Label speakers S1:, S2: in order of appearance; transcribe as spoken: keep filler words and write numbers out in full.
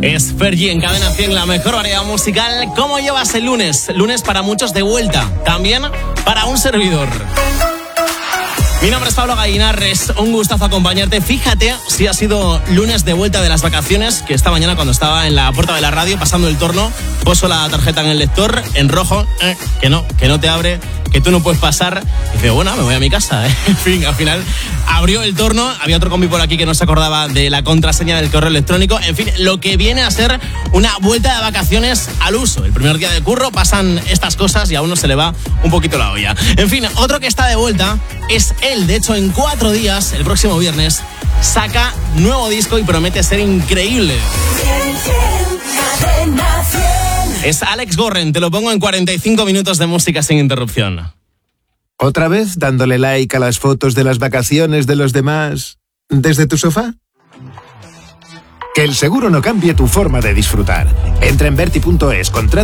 S1: Es Fergie en Cadena cien, la mejor variedad musical. ¿Cómo llevas el lunes? Lunes para muchos de vuelta, también para un servidor. Mi nombre es Pablo Gallinar, es un gustazo acompañarte. Fíjate si ha sido lunes de vuelta de las vacaciones, que esta mañana cuando estaba en la puerta de la radio pasando el torno, puso la tarjeta en el lector, en rojo, eh, que no, que no te abre, que tú no puedes pasar. Y dice, bueno, me voy a mi casa. ¿eh? En fin, al final abrió el torno, había otro combi por aquí que no se acordaba de la contraseña del correo electrónico. En fin, lo que viene a ser una vuelta de vacaciones al uso. El primer día de curro pasan estas cosas y a uno se le va un poquito la olla. En fin, otro que está de vuelta es él. De hecho, en cuatro días, el próximo viernes, saca nuevo disco y promete ser increíble. Es Alex Gorren, te lo pongo en cuarenta y cinco minutos de música sin interrupción.
S2: ¿Otra vez dándole like a las fotos de las vacaciones de los demás desde tu sofá? Que el seguro no cambie tu forma de disfrutar. Entra en Verti punto es, contrata